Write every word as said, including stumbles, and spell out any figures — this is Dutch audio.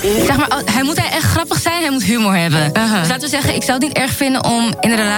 Zeg maar, hij moet hij echt grappig zijn, hij moet humor hebben. Uh-huh. Dus laten we zeggen, ik zou het niet erg vinden om in een relatie